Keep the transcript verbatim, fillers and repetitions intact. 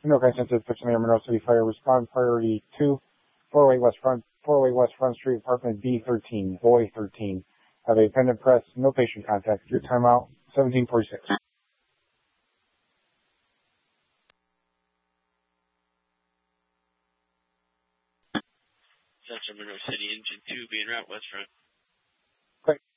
No consensus, Pittsburgh Monroe City Fire. Respond priority two, four oh eight West Front, four oh eight West Front Street, apartment B thirteen, Boy thirteen. Have a pendant press, no patient contact. Your timeout, seventeen forty-six. Central Monroe City, engine two being route West Front. Great.